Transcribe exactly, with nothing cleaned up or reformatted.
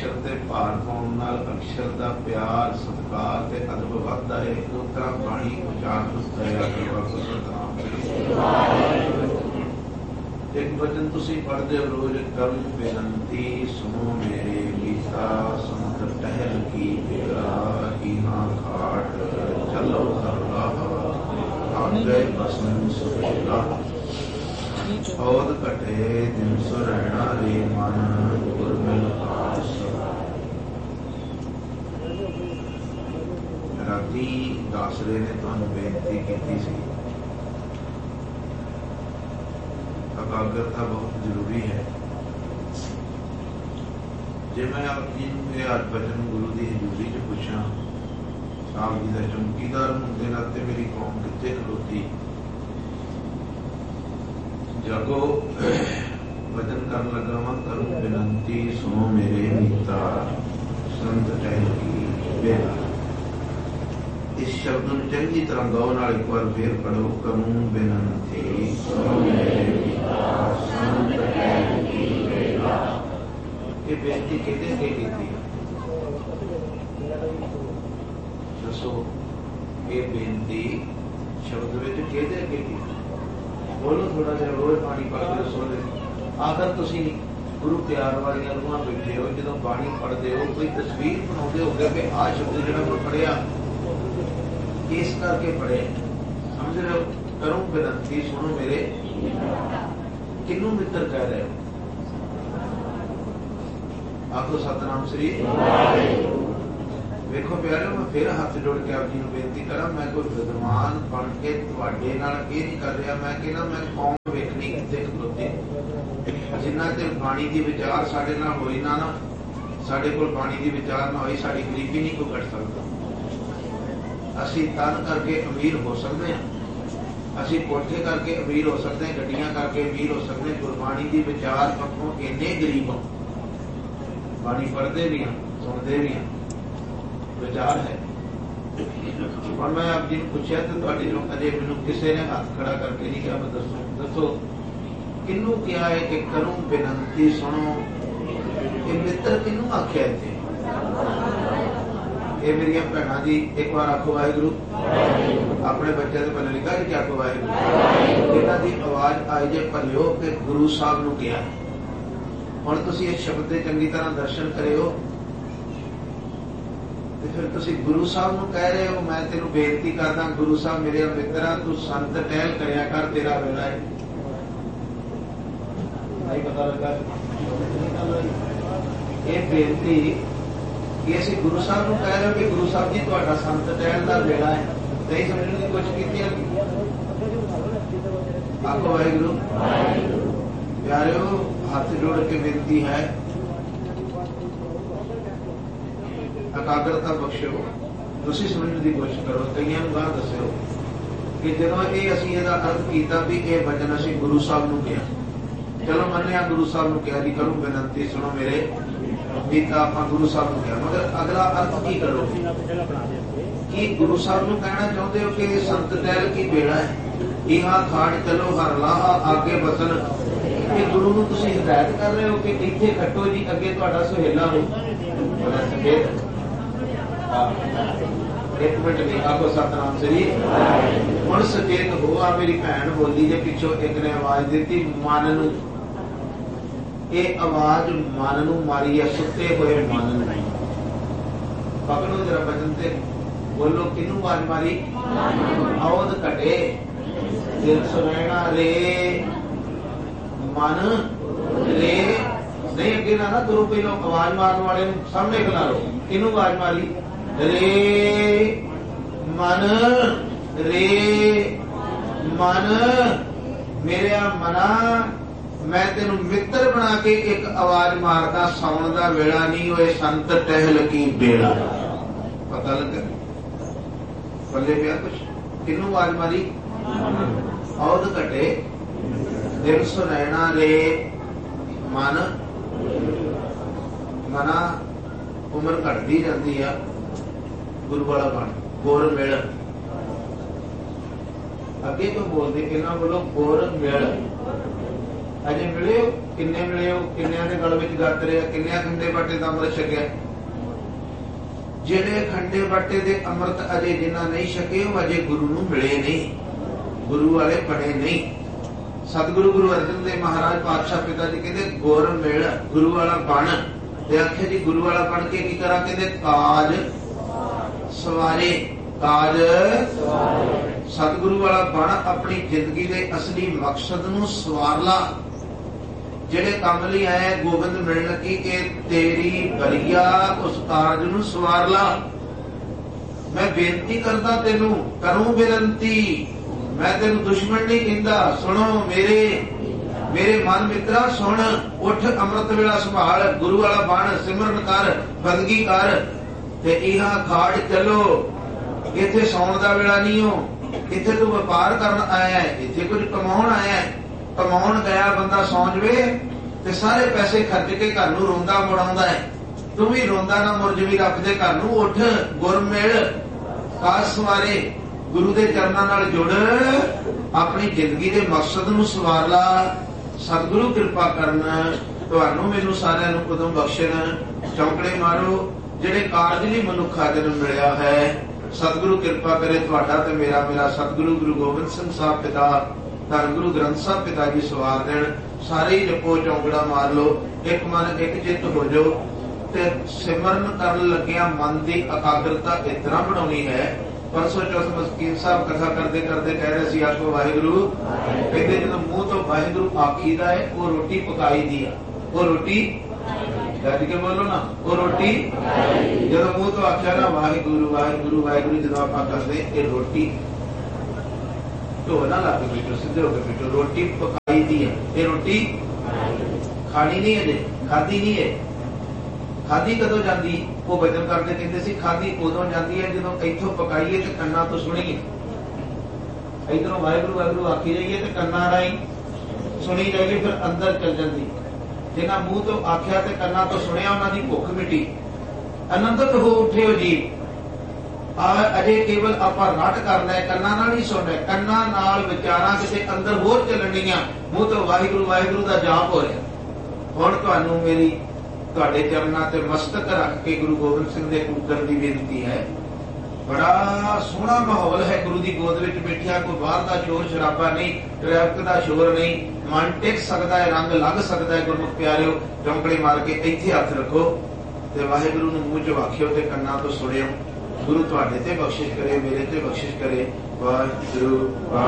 अक्षर के भार पाउण नाल अक्षर का प्यार सत्कार ते अदब वधदा है। उस तरह बाणी उचारण दया करवा सतनाम एक वचन तुसी पढ़दे हो रोज करूं बेनती सुनो मेरे गीता समुद्र टहल की बेड़ा हीना घाट चलो हरला आगे बसन सुहेला औद कटे दिन सुरैना रे मन गुरमिल आस। राती दासरे ने तुहानू बेनती की सी एकाग्रता बहुत जरूरी है। जे मैं आप जी हर वचन गुरु की हजूरी च पूछा आप जी का चौकीदार होने के नाते मेरी कौम कितने खलोती जागो वचन कर लगा वा करूं विनती सुनो मेरे मीता संत टहल की बेला। इस शब्द में चंगी तरह गौ नाल एक बार फिर पढ़ो करूं विनती सुनो मेरे मीता संत टहल की बेला। ये बेनती किहदे अगे कीती दसो ये बेनती शब्द विच किहदे अगे कीती बोलो थोड़ा जिहा रोज पानी पढ़ के दसो आखिर तुसी गुरु प्यार वाली रूहां बैठे हो जो बाणी पढ़ते हो कोई तस्वीर बनाते हो कि आ शब्द जो मैं पढ़िया इस करके पढ़े समझ रहे हो। करूं विनती सुनो मेरे किनू मित्र कह रहे हो आखो सतनाम श्री वेखो प्यारे मैं फिर हाथ जोड़ के आप जी को बेनती करा मैं कोई विद्वान बन के तुहाडे नाल ये नहीं कर रहा मैं कहना मैं कौम वेखनी कितने खलोते जिन्ना चਿਰ बाणी की विचार साडे नाल होई ना ना साडे कोल बाणी की विचार ना होई साडी गरीबी नहीं कोई कट सकता। असी तन करके अमीर हो सकते हैं असी कोठे करके अमीर हो सकते हैं गड्डियां करके अमीर हो सकते हैं गुरबाणी की विचार पक्षों इन्ने गरीब हो बाणी पढ़ते भी हैं सुनते भी हैं विचार है। और मैं आप जी पूछा तो अजय मैनू किसी ने हाथ खड़ा करके नहीं कहा मैं दसो दसो किनू क्या है कि करूं बेनती सुनो ये मित्र किनू आख्या थे ये मेरी भैन जी एक बार आखो वाहेगुरु अपने बच्चे से पहले लिखा कि आखो वाहेगुरु इन्हां दी आवाज आई जे भलियो कि गुरु साहब नू किया हुण तुसीं इस शब्द दे चंगी तरह दर्शन करियो फिर तुसी गुरु साहब नू कह रहे हो मैं तेनू बेनती करदा गुरु साहब मेरे मित्रा तू संत टहल करया कर तेरा वेला है नहीं पता लगा ये बेनती ये असीं गुरु साहब नू कह रहे हो कि गुरु साहब जी तुहाडा संत टहल दा वेला है नहीं समझने की कोशिश कीती आखो वाहिगुरु प्यारेओ हाथ जोड़ के बेनती है एकाग्रता बख्शो तुसीं समझने की कोशिश करो कईयां नूं गाह दस्सिओ कि जदों ये असीं इहदा अर्थ कीता भी ये वचन असीं गुरु साहब नूं किहा चलो मन्निया गुरु साहब नूं किहा जी करूं बेनती सुनो मेरे गीता आपां गुरु साहब नूं किहा मगर अगला अर्थ की करो कि गुरु साहब नूं कहना चाहुंदे हो कि संत टहल की बेड़ा है इहा खाड़ चलो हर लाहा आगे बसन ये गुरु नूं तुसीं हिदायत कर रहे हो कि इत्थे खट्टो जी अगे तुहाडा सुहेला हो एक मिनट नहीं आखो सतनाम श्री हुण सचेत हो आ मेरी भैन बोली जे पिछो एक ने आवाज दी मन नूं ये आवाज मन नूं मारी है सुते हुए मन नूं पकड़ो जरा बचन ते बोलो किनू आवाज मारी औद कटे दिल सुनैना रे मन रे नहीं अगे ना ना तुरो पहलो आवाज मारने वाले सामने बुला लो किनू आवाज मारी रे मन रे मन मेरे मना मैं तेनू मित्र बना के एक आवाज मारदा सौण दा वेला नहीं होए संत टहल की बेड़ा पता लगा बल्ले पिया कुछ किनू आवाज मारी औद कटे दिल सुनैना रे मन मना उम्र घटती जाती है गुरु वाला बन गोर मेल अगे तो बोलते इन्हों बोलो गोर मेल अजे मिले हो किन्ने मिले हो किन्नियां दे गल विच गत रहे किन्नियां खंडे बाटे दा अमृत छकिया जेड़े खंडे बाटे दे अमृत अजे जिन्ना नहीं छके वो अजे गुरु नूं मिले नहीं गुरु वाले बने नहीं सतगुरु गुरु अर्जन देव महाराज पातशाह पिता जी कहते गुर मिल गुरु वाला बन ते आखे जी गुरु वाला बन के की करा कहते काज सवारे काज सतगुरु वाला बन अपनी जिंदगी के असली मकसद नूं सवार ला जेड़े काम लई आए गोबिंद मिलण की के तेरी बरिया उस कारज नूं सवार ला मैं बेनती करदा तेनू करूं बेनती मैं तेन दुश्मन नहीं कहता सुनो मेरे मेरे मन मित्रा सुन उठ अमृत वेला संभाल गुरु वाला बन सिमरन कर बंदगी कर ते इहा खाड़ चलो इथे सौण दा वेला नहीं हो इथे तू व्यापार करन आया है इथे कुछ कमाउण आया है कमाउण गया बंदा सौ जवे ते सारे पैसे खर्च के घर नूं रोंदा मुड़ाउंदा है तू भी रोंदा ना मुड़ जवी रब दे घर नूं उठ गुर मिल काज सवारे गुरु के चरणों नाल जुड़ अपनी जिंदगी के मकसद नूं सवार ला सतगुरु कृपा करना तुहानूं मैनूं सारिआं नूं उदों बख्शण चौंकड़े मारो जिहड़े कारज लई मनुख अज नूं मिलिया है सतगुरु कृपा करे तुहाडा ते मेरा मेरा सतगुरु गुरु गोबिंद सिंह साहब पिता धन गुरु ग्रंथ साहब पिता जी सवार देण सारे ही जपो चौंकड़ा मार लो एक मन एक चित्त हो जाओ ते सिमरन करन लग्गिया मन की एकाग्रता इस तरह बनाउणी है परसों चौथ मस्कीन साहब कथा करते करते कह रहे सी आखो वाहिगुरु कहते जो मुंह तो वाहिगुरु आखीदा है वो रोटी पकाई दी है वो रोटी गज के बोलो ना वो रोटी जो मुंह तो आख्या ना वाहिगुरु वाहिगुरु वाहिगुरु जो आप करते ये रोटी तो ना ला के पीटो सीधे होकर पीटो रोटी पकाई दी है ये रोटी खानी नहीं है खाधी नहीं है खाधी कदों जाती वो वचन करते कहते सी खाधी उदों जाती है जो इथों पकाईए तो कन्ना तो सुनीए इधरों वाहिगुरु वाहिगुरु आखी जाइए तो कन्ना राई सुनी जाइए फिर अंदर चल जाती जिन्हें मुंह तो आख्या तो कन्ना तो सुनिया उन्होंने भुख मिटी आनंदित हो उठे हो जी अजे केवल आप रट करना है कन्ना नाल नहीं सुनना कन्ना नाल विचारां किते अंदर होर चलणियां मुंह तो वाहिगुरु वाहिगुरु का जाप हो रहा हुण तुहानूं मेरी तुहाडे चरनां ते मस्तक रख के गुरु गोबिंद सिंह दे पुत्तर दी बेनती है बड़ा सोहना माहौल है गुरु दी गोद विच बैठिया कोई बाहर दा शोर शराबा नहीं ट्रैफिक दा शोर नहीं मन टिक सकदा है रंग लग सकदा है गुरमुख प्यारिओ चौंकड़े मार के इत्थे हथ रखो ते वाहिगुरु नूं मूंह च आखिओ ते कन्नां तो सुणिओ गुरु तुहाडे ते बख्शिश करे मेरे ते बख्शिश करे वाहिगुरु।